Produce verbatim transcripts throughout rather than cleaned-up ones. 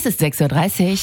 ist sechs Uhr dreißig.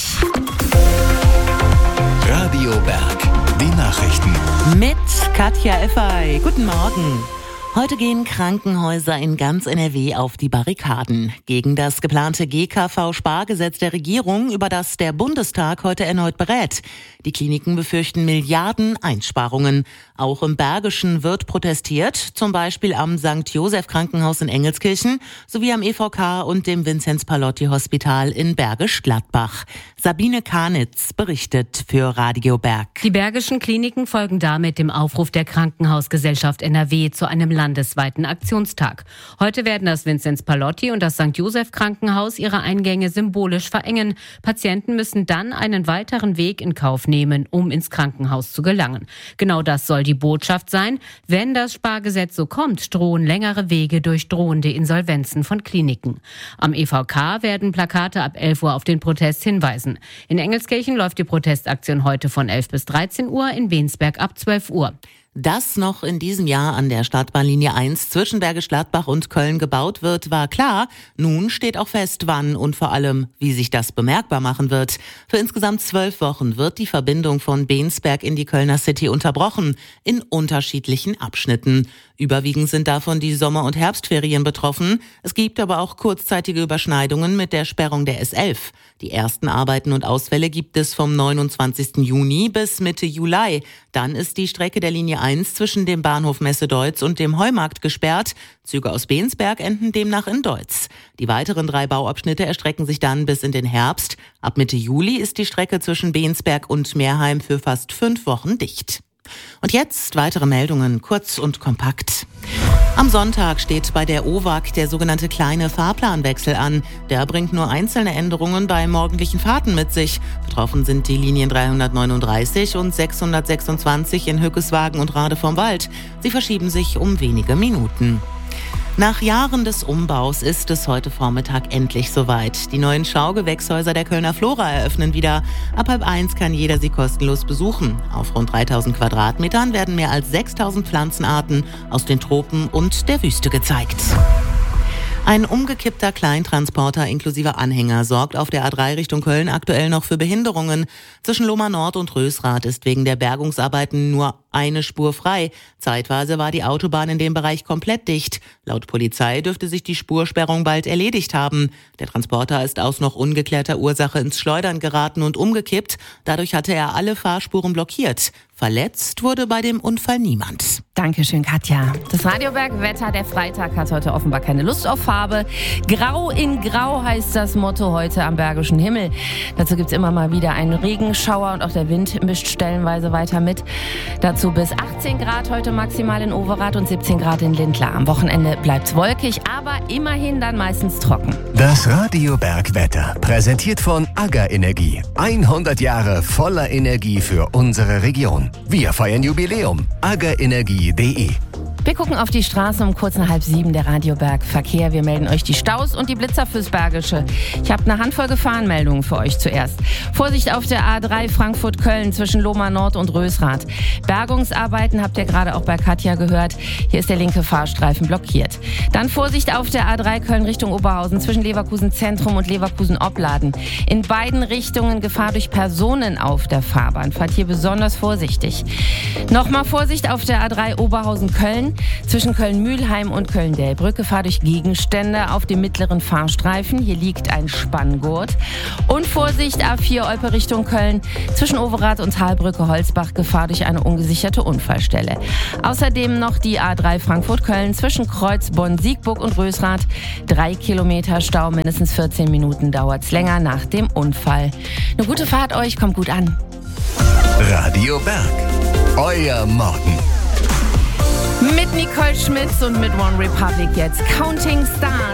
Radio Berg, die Nachrichten. Mit Katja Effey. Guten Morgen. Heute gehen Krankenhäuser in ganz N R W auf die Barrikaden gegen das geplante G K V-Spargesetz der Regierung, über das der Bundestag heute erneut berät. Die Kliniken befürchten Milliarden Einsparungen. Auch im Bergischen wird protestiert, zum Beispiel am Sankt Joseph Krankenhaus in Engelskirchen sowie am E V K und dem Vinzenz-Pallotti-Hospital in Bergisch Gladbach. Sabine Karnitz berichtet für Radio Berg. Die Bergischen Kliniken folgen damit dem Aufruf der Krankenhausgesellschaft N R W zu einem landesweiten Aktionstag. Heute werden das Vinzenz-Pallotti und das Sankt Joseph Krankenhaus ihre Eingänge symbolisch verengen. Patienten müssen dann einen weiteren Weg in Kauf nehmen, um ins Krankenhaus zu gelangen. Genau das soll die Botschaft sein. Wenn das Spargesetz so kommt, drohen längere Wege durch drohende Insolvenzen von Kliniken. Am E V K werden Plakate ab elf Uhr auf den Protest hinweisen. In Engelskirchen läuft die Protestaktion heute von elf bis dreizehn Uhr, in Bensberg ab zwölf Uhr. Dass noch in diesem Jahr an der Stadtbahnlinie eins zwischen Bergisch Gladbach und Köln gebaut wird, war klar. Nun steht auch fest, wann und vor allem, wie sich das bemerkbar machen wird. Für insgesamt zwölf Wochen wird die Verbindung von Bensberg in die Kölner City unterbrochen, in unterschiedlichen Abschnitten. Überwiegend sind davon die Sommer- und Herbstferien betroffen. Es gibt aber auch kurzzeitige Überschneidungen mit der Sperrung der S elf. Die ersten Arbeiten und Ausfälle gibt es vom neunundzwanzigsten Juni bis Mitte Juli. Dann ist die Strecke der Linie eins zwischen dem Bahnhof Messe-Deutz und dem Heumarkt gesperrt. Züge aus Bensberg enden demnach in Deutz. Die weiteren drei Bauabschnitte erstrecken sich dann bis in den Herbst. Ab Mitte Juli ist die Strecke zwischen Bensberg und Meerheim für fast fünf Wochen dicht. Und jetzt weitere Meldungen, kurz und kompakt. Am Sonntag steht bei der O W A G der sogenannte kleine Fahrplanwechsel an. Der bringt nur einzelne Änderungen bei morgendlichen Fahrten mit sich. Betroffen sind die Linien dreihundertneununddreißig und sechshundertsechsundzwanzig in Hückeswagen und Rade vom Wald. Sie verschieben sich um wenige Minuten. Nach Jahren des Umbaus ist es heute Vormittag endlich soweit. Die neuen Schaugewächshäuser der Kölner Flora eröffnen wieder. Ab halb eins kann jeder sie kostenlos besuchen. Auf rund dreitausend Quadratmetern werden mehr als sechstausend Pflanzenarten aus den Tropen und der Wüste gezeigt. Ein umgekippter Kleintransporter inklusive Anhänger sorgt auf der A drei Richtung Köln aktuell noch für Behinderungen. Zwischen Lohmar Nord und Rösrath ist wegen der Bergungsarbeiten nur eine Spur frei. Zeitweise war die Autobahn in dem Bereich komplett dicht. Laut Polizei dürfte sich die Spursperrung bald erledigt haben. Der Transporter ist aus noch ungeklärter Ursache ins Schleudern geraten und umgekippt. Dadurch hatte er alle Fahrspuren blockiert. Verletzt wurde bei dem Unfall niemand. Dankeschön, Katja. Das Radio Berg Wetter, der Freitag hat heute offenbar keine Lust auf Farbe. Grau in Grau heißt das Motto heute am Bergischen Himmel. Dazu gibt's immer mal wieder einen Regenschauer und auch der Wind mischt stellenweise weiter mit. Dazu bis achtzehn Grad heute maximal in Overath und siebzehn Grad in Lindlar. Am Wochenende bleibt's wolkig, aber immerhin dann meistens trocken. Das Radio Berg Wetter, präsentiert von AGA Energie. hundert Jahre voller Energie für unsere Region. Wir feiern Jubiläum. aga energie punkt de. Wir gucken auf die Straße um kurz nach halb sieben, der Radio Berg Verkehr. Wir melden euch die Staus und die Blitzer fürs Bergische. Ich habe eine Handvoll Gefahrenmeldungen für euch zuerst. Vorsicht auf der A drei Frankfurt-Köln zwischen Lohmar Nord und Rösrath. Bergungsarbeiten habt ihr gerade auch bei Katja gehört. Hier ist der linke Fahrstreifen blockiert. Dann Vorsicht auf der A drei Köln Richtung Oberhausen zwischen Leverkusen Zentrum und Leverkusen Opladen. In beiden Richtungen Gefahr durch Personen auf der Fahrbahn. Fahrt hier besonders vorsichtig. Nochmal Vorsicht auf der A drei Oberhausen-Köln. Zwischen Köln-Mühlheim und Köln-Delbrück Gefahr durch Gegenstände auf dem mittleren Fahrstreifen. Hier liegt ein Spanngurt. Und Vorsicht A vier Olpe Richtung Köln. Zwischen Overath und Talbrücke-Holzbach Gefahr durch eine ungesicherte Unfallstelle. Außerdem noch die A drei Frankfurt-Köln zwischen Kreuz, Bonn, Siegburg und Rösrath. Drei Kilometer Stau, mindestens vierzehn Minuten dauert's länger nach dem Unfall. Eine gute Fahrt euch, kommt gut an. Radio Berg, euer Morgen. Mit Nicole Schmitz und mit One Republic jetzt Counting Stars.